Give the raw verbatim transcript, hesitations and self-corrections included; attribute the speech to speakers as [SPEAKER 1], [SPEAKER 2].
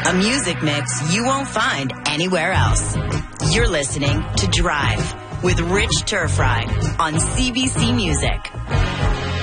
[SPEAKER 1] A music mix you won't find anywhere else. You're listening to Drive with Rich Turfride on C B C Music.